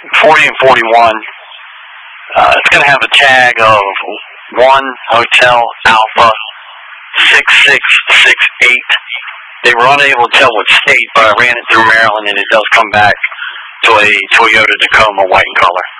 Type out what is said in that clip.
40 and 41. It's going to have a tag of 1 Hotel Alpha 6668. They were unable to tell what state, but I ran it through Maryland, and it does come back to a Toyota Tacoma white in color.